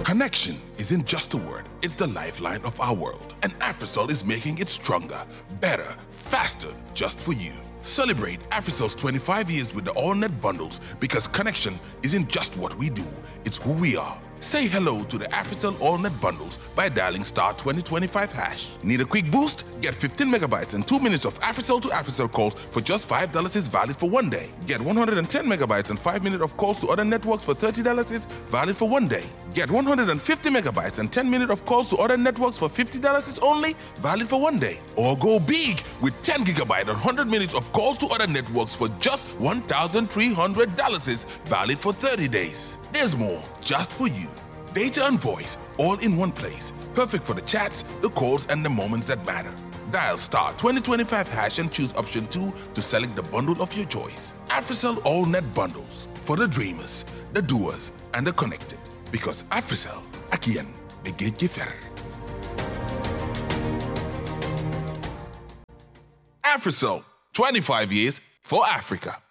Connection isn't just a word, it's the lifeline of our world. And Africell is making it stronger, better, faster, just for you. Celebrate Africell's 25 years with the AllNet bundles because connection isn't just what we do, it's who we are. Say hello to the Africell AllNet bundles by dialing *2025#. Need a quick boost? Get 15 megabytes and 2 minutes of Africell to Africell calls for just $5 is valid for 1 day. Get 110 megabytes and 5 minutes of calls to other networks for $30 is valid for 1 day. Get 150 megabytes and 10 minutes of calls to other networks for $50 is only valid for 1 day. Or go big with 10 gigabytes and 100 minutes of calls to other networks for just $1,300 is valid for 30 days. There's more just for you. Data and voice all in one place. Perfect for the chats, the calls, and the moments that matter. Dial *2025# and choose option 2 to select the bundle of your choice. Africell AllNet bundles for the dreamers, the doers, and the connected. Because Africell, akiyan, begej gifer. Africell, 25 years for Africa.